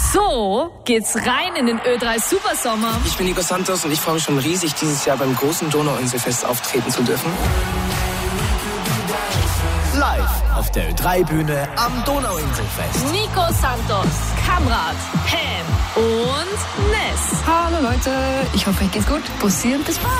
So geht's rein in den Ö3 Supersommer. Ich bin Nico Santos und ich freue mich schon riesig, dieses Jahr beim großen Donauinselfest auftreten zu dürfen. Live auf der Ö3-Bühne am Donauinselfest. Nico Santos, Kamrat, Pam und Ness. Hallo Leute, ich hoffe, euch geht's gut. Bussi und bis bald.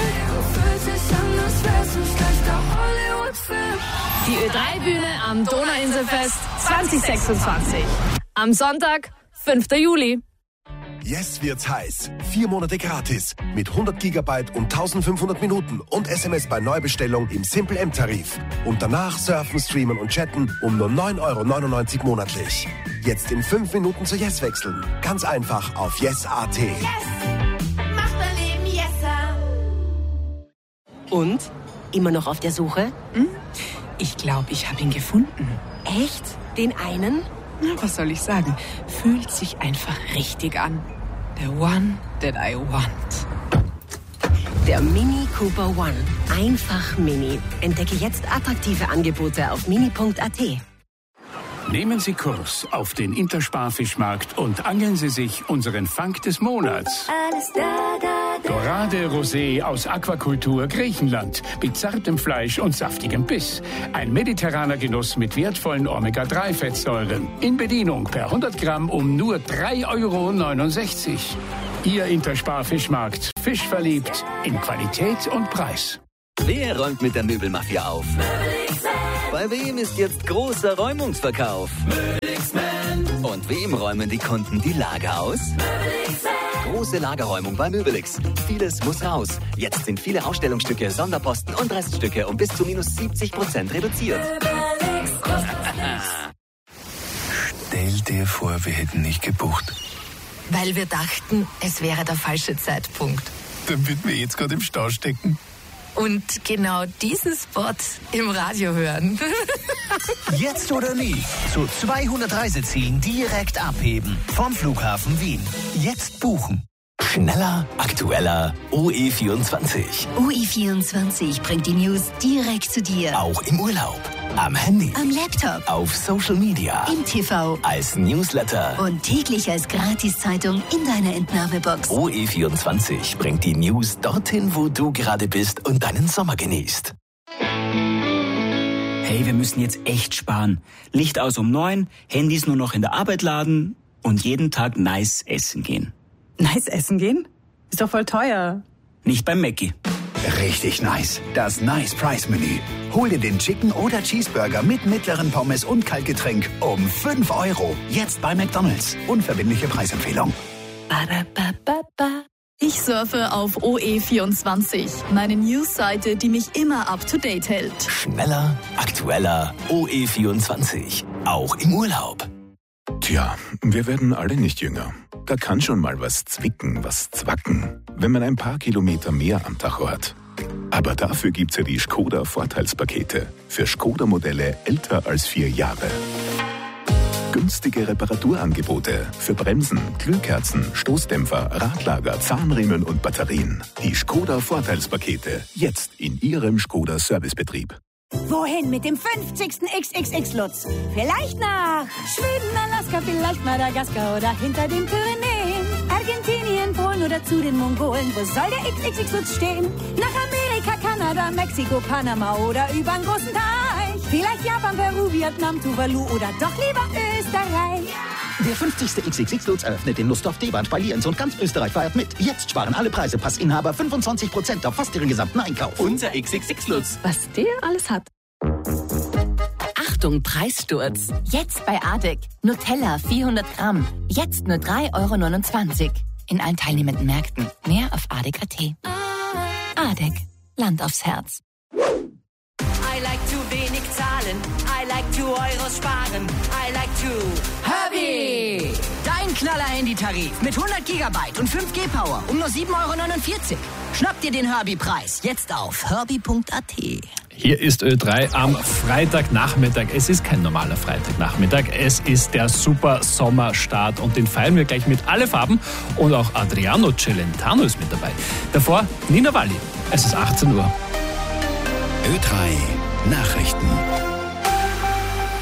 Die Ö3-Bühne am Donauinselfest 2026. Am Sonntag, 5. Juli. Yes wird's heiß. 4 Monate gratis. Mit 100 Gigabyte und 1500 Minuten und SMS bei Neubestellung im Simple M-Tarif. Und danach surfen, streamen und chatten um nur 9,99 € monatlich. Jetzt in 5 Minuten zu Yes wechseln. Ganz einfach auf yes.at. Yes! Macht dein Leben yesser! Und? Immer noch auf der Suche? Ich glaube, ich habe ihn gefunden. Echt? Den einen? Na, was soll ich sagen? Fühlt sich einfach richtig an. The one that I want. Der Mini Cooper One. Einfach Mini. Entdecke jetzt attraktive Angebote auf mini.at. Nehmen Sie Kurs auf den Intersparfischmarkt und angeln Sie sich unseren Fang des Monats. Alles da, da, da. Dorade Rosé aus Aquakultur Griechenland mit zartem Fleisch und saftigem Biss. Ein mediterraner Genuss mit wertvollen Omega-3-Fettsäuren. In Bedienung per 100 Gramm um nur 3,69 €. Ihr Intersparfischmarkt. Fisch verliebt in Qualität und Preis. Wer räumt mit der Möbelmafia auf? Bei wem ist jetzt großer Räumungsverkauf? Und wem räumen die Kunden die Lager aus? Große Lagerräumung bei Möbelix. Vieles muss raus. Jetzt sind viele Ausstellungsstücke, Sonderposten und Reststücke um bis zu minus 70% reduziert. Stell dir vor, wir hätten nicht gebucht. Weil wir dachten, es wäre der falsche Zeitpunkt. Dann würden wir jetzt gerade im Stau stecken. Und genau diesen Spot im Radio hören. Jetzt oder nie. Zu 200 Reisezielen direkt abheben. Vom Flughafen Wien. Jetzt buchen. Schneller, aktueller, OE24. OE24 bringt die News direkt zu dir. Auch im Urlaub. Am Handy. Am Laptop. Auf Social Media. Im TV. Als Newsletter. Und täglich als Gratiszeitung in deiner Entnahmebox. OE24 bringt die News dorthin, wo du gerade bist und deinen Sommer genießt. Hey, wir müssen jetzt echt sparen. Licht aus um 9, Handys nur noch in der Arbeit laden und jeden Tag nice essen gehen. Nice essen gehen? Ist doch voll teuer. Nicht beim Mackie. Richtig nice. Das Nice Price Menü. Hol dir den Chicken oder Cheeseburger mit mittleren Pommes und Kaltgetränk um 5 €. Jetzt bei McDonald's. Unverbindliche Preisempfehlung. Ich surfe auf OE24, meine News-Seite, die mich immer up-to-date hält. Schneller, aktueller, OE24. Auch im Urlaub. Tja, wir werden alle nicht jünger. Da kann schon mal was zwicken, was zwacken, wenn man ein paar Kilometer mehr am Tacho hat. Aber dafür gibt's ja die Skoda-Vorteilspakete für Skoda-Modelle älter als 4 Jahre. Günstige Reparaturangebote für Bremsen, Glühkerzen, Stoßdämpfer, Radlager, Zahnriemen und Batterien. Die Skoda-Vorteilspakete jetzt in Ihrem Skoda-Servicebetrieb. Wohin mit dem 50. XXX-Lutz? Vielleicht nach Schweden, Alaska, vielleicht Madagaskar oder hinter den Pyrenäen. Argentinien, Polen oder zu den Mongolen. Wo soll der XXX-Lutz stehen? Nach Amerika, Kanada, Mexiko, Panama oder übern großen Teich. Vielleicht Japan, Peru, Vietnam, Tuvalu oder doch lieber Österreich. Der 50. XXX-Lutz eröffnet in Lustdorf, Debant, bei Lienz und ganz Österreich feiert mit. Jetzt sparen alle Preise, Passinhaber 25% auf fast ihren gesamten Einkauf. Unser XXX-Lutz. Was der alles hat. Achtung, Preissturz. Jetzt bei Adek. Nutella 400 Gramm. Jetzt nur 3,29 € in allen teilnehmenden Märkten. Mehr auf adek.at. Adek. Land aufs Herz. I like to wenig zahlen. I like to Euros sparen. I like to Herbie! Dein Knaller-Handy-Tarif mit 100 GB und 5G Power um nur 7,49 €. Schnapp dir den Herbie-Preis jetzt auf herbie.at. Hier ist Ö3 am Freitagnachmittag. Es ist kein normaler Freitagnachmittag, es ist der super Sommerstart und den feiern wir gleich mit alle Farben und auch Adriano Celentano ist mit dabei. Davor Nina Walli. Es ist 18 Uhr. Ö3 Nachrichten.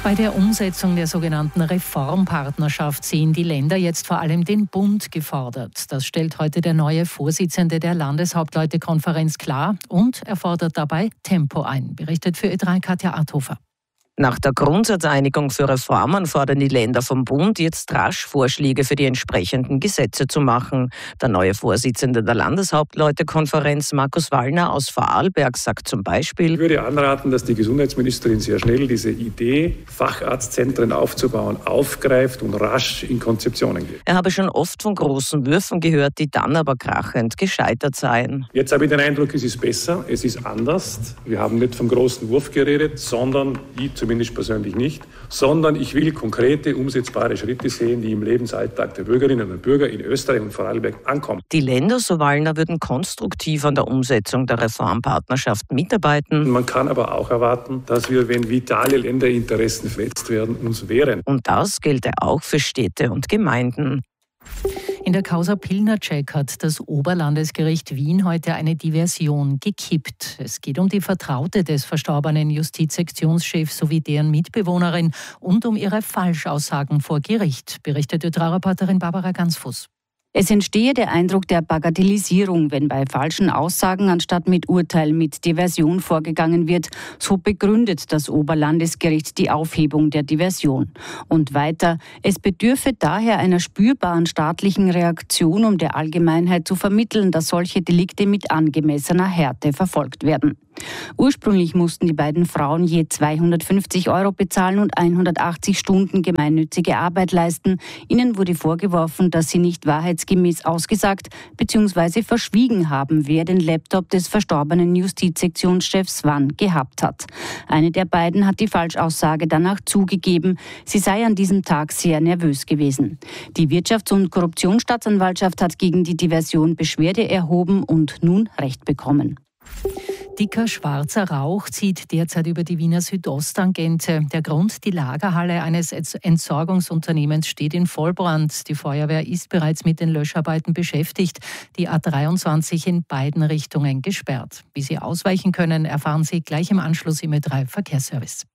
Bei der Umsetzung der sogenannten Reformpartnerschaft sehen die Länder jetzt vor allem den Bund gefordert. Das stellt heute der neue Vorsitzende der Landeshauptleutekonferenz klar und er fordert dabei Tempo ein, berichtet für Ö3 Katja Arthofer. Nach der Grundsatzeinigung für Reformen fordern die Länder vom Bund jetzt rasch Vorschläge für die entsprechenden Gesetze zu machen. Der neue Vorsitzende der Landeshauptleutekonferenz, Markus Wallner aus Vorarlberg, sagt zum Beispiel: Ich würde anraten, dass die Gesundheitsministerin sehr schnell diese Idee, Facharztzentren aufzubauen, aufgreift und rasch in Konzeptionen geht. Er habe schon oft von großen Würfen gehört, die dann aber krachend gescheitert seien. Jetzt habe ich den Eindruck, es ist besser, es ist anders. Wir haben nicht vom großen Wurf geredet, sondern zumindest persönlich nicht, sondern ich will konkrete, umsetzbare Schritte sehen, die im Lebensalltag der Bürgerinnen und Bürger in Österreich und Vorarlberg ankommen. Die Länder, so Wallner, würden konstruktiv an der Umsetzung der Reformpartnerschaft mitarbeiten. Man kann aber auch erwarten, dass wir, wenn vitale Länderinteressen verletzt werden, uns wehren. Und das gelte auch für Städte und Gemeinden. In der Causa Pilnacek hat das Oberlandesgericht Wien heute eine Diversion gekippt. Es geht um die Vertraute des verstorbenen Justizsektionschefs sowie deren Mitbewohnerin und um ihre Falschaussagen vor Gericht, berichtet Ö3-Reporterin Barbara Gansfuß. Es entstehe der Eindruck der Bagatellisierung, wenn bei falschen Aussagen anstatt mit Urteil mit Diversion vorgegangen wird. So begründet das Oberlandesgericht die Aufhebung der Diversion. Und weiter, es bedürfe daher einer spürbaren staatlichen Reaktion, um der Allgemeinheit zu vermitteln, dass solche Delikte mit angemessener Härte verfolgt werden. Ursprünglich mussten die beiden Frauen je 250 € bezahlen und 180 Stunden gemeinnützige Arbeit leisten. Ihnen wurde vorgeworfen, dass sie nicht wahrheitsgemäß ausgesagt bzw. verschwiegen haben, wer den Laptop des verstorbenen Justizsektionschefs wann gehabt hat. Eine der beiden hat die Falschaussage danach zugegeben. Sie sei an diesem Tag sehr nervös gewesen. Die Wirtschafts- und Korruptionsstaatsanwaltschaft hat gegen die Diversion Beschwerde erhoben und nun Recht bekommen. Dicker schwarzer Rauch zieht derzeit über die Wiener Südosttangente. Der Grund, die Lagerhalle eines Entsorgungsunternehmens steht in Vollbrand. Die Feuerwehr ist bereits mit den Löscharbeiten beschäftigt. Die A23 in beiden Richtungen gesperrt. Wie Sie ausweichen können, erfahren Sie gleich im Anschluss im Ö3 Verkehrsservice.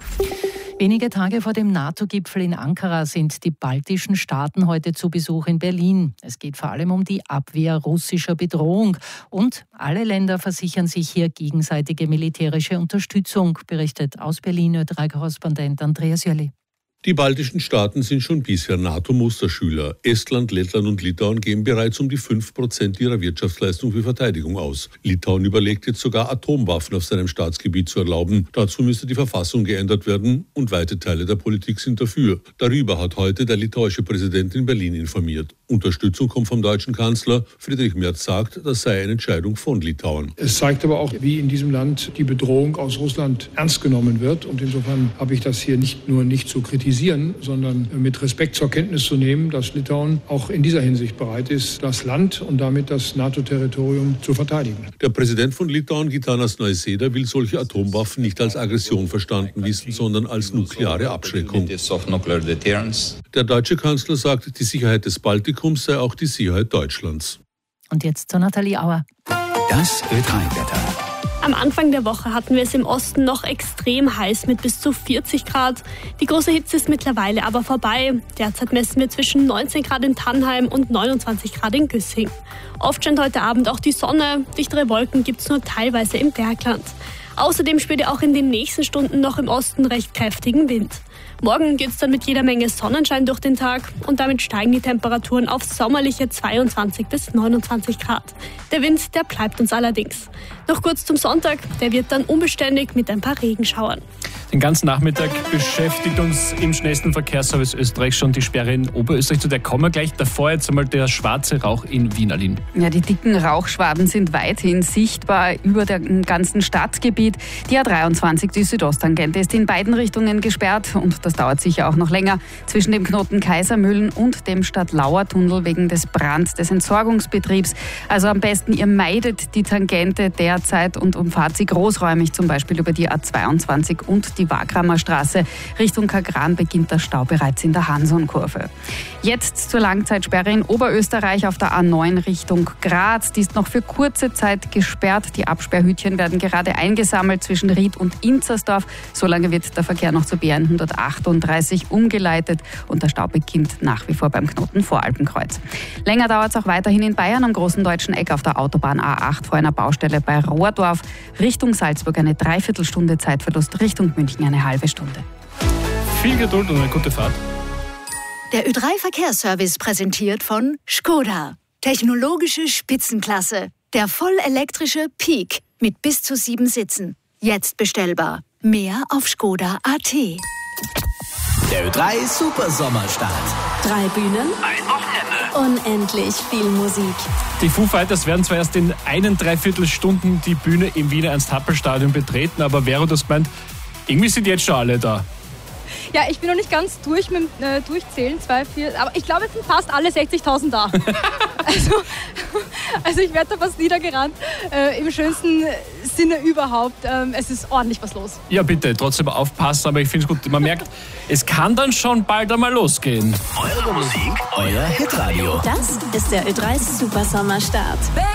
Wenige Tage vor dem NATO-Gipfel in Ankara sind die baltischen Staaten heute zu Besuch in Berlin. Es geht vor allem um die Abwehr russischer Bedrohung. Und alle Länder versichern sich hier gegenseitige militärische Unterstützung, berichtet aus Berlin Ö3-Korrespondent Andreas Jölli. Die baltischen Staaten sind schon bisher NATO-Musterschüler. Estland, Lettland und Litauen geben bereits um die 5% ihrer Wirtschaftsleistung für Verteidigung aus. Litauen überlegt jetzt sogar, Atomwaffen auf seinem Staatsgebiet zu erlauben. Dazu müsste die Verfassung geändert werden und weite Teile der Politik sind dafür. Darüber hat heute der litauische Präsident in Berlin informiert. Unterstützung kommt vom deutschen Kanzler. Friedrich Merz sagt, das sei eine Entscheidung von Litauen. Es zeigt aber auch, wie in diesem Land die Bedrohung aus Russland ernst genommen wird. Und insofern habe ich das hier nicht nur nicht zu kritisieren, sondern mit Respekt zur Kenntnis zu nehmen, dass Litauen auch in dieser Hinsicht bereit ist, das Land und damit das NATO-Territorium zu verteidigen. Der Präsident von Litauen, Gitanas Nausėda, will solche Atomwaffen nicht als Aggression verstanden wissen, sondern als nukleare Abschreckung. Der deutsche Kanzler sagt, die Sicherheit des Baltikums sei auch die Sicherheit Deutschlands. Und jetzt zu Nathalie Auer. Das Ö3-Wetter. Am Anfang der Woche hatten wir es im Osten noch extrem heiß mit bis zu 40 Grad. Die große Hitze ist mittlerweile aber vorbei. Derzeit messen wir zwischen 19 Grad in Tannheim und 29 Grad in Güssing. Oft scheint heute Abend auch die Sonne. Dichtere Wolken gibt es nur teilweise im Bergland. Außerdem spürt ihr auch in den nächsten Stunden noch im Osten recht kräftigen Wind. Morgen geht es dann mit jeder Menge Sonnenschein durch den Tag und damit steigen die Temperaturen auf sommerliche 22 bis 29 Grad. Der Wind, der bleibt uns allerdings. Noch kurz zum Sonntag, der wird dann unbeständig mit ein paar Regenschauern. Den ganzen Nachmittag beschäftigt uns im schnellsten Verkehrsservice Österreich schon die Sperre in Oberösterreich. Zu der kommen wir gleich. Davor jetzt einmal der schwarze Rauch in Wien, Aline. Ja, die dicken Rauchschwaden sind weithin sichtbar über dem ganzen Stadtgebiet. Die A23, die Südosttangente, ist in beiden Richtungen gesperrt und das dauert sicher auch noch länger. Zwischen dem Knoten Kaisermühlen und dem Stadtlauer-Tunnel wegen des Brands des Entsorgungsbetriebs. Also am besten, ihr meidet die Tangente derzeit und umfahrt sie großräumig, zum Beispiel über die A22 und und die Wagramer Straße. Richtung Kagran beginnt der Stau bereits in der Hanson-Kurve. Jetzt zur Langzeitsperre in Oberösterreich auf der A9 Richtung Graz. Die ist noch für kurze Zeit gesperrt. Die Absperrhütchen werden gerade eingesammelt zwischen Ried und Inzersdorf. Solange wird der Verkehr noch zur B138 umgeleitet und der Stau beginnt nach wie vor beim Knoten Voralpenkreuz. Länger dauert es auch weiterhin in Bayern am Großen Deutschen Eck auf der Autobahn A8 vor einer Baustelle bei Rohrdorf. Richtung Salzburg eine Dreiviertelstunde Zeitverlust, Richtung München eine halbe Stunde. Viel Geduld und eine gute Fahrt. Der Ö3-Verkehrsservice präsentiert von Škoda. Technologische Spitzenklasse. Der vollelektrische Peak mit bis zu 7 Sitzen. Jetzt bestellbar. Mehr auf Škoda.at. Der Ö3 Super Sommerstart. 3 Bühnen, ein Wochenende, unendlich viel Musik. Die Foo Fighters werden zwar erst in 1,75 Stunden die Bühne im Wiener Ernst-Happel-Stadion betreten, aber Vero, das meint, irgendwie sind jetzt schon alle da. Ja, ich bin noch nicht ganz durch mit dem Durchzählen, 2, 4, aber ich glaube, jetzt sind fast alle 60.000 da. also ich werde da fast niedergerannt, im schönsten Sinne überhaupt. Es ist ordentlich was los. Ja, bitte, trotzdem aufpassen, aber ich finde es gut. Man merkt, es kann dann schon bald einmal losgehen. Eure Musik, euer Hitradio. Das ist der Ö3 Super Sommerstart.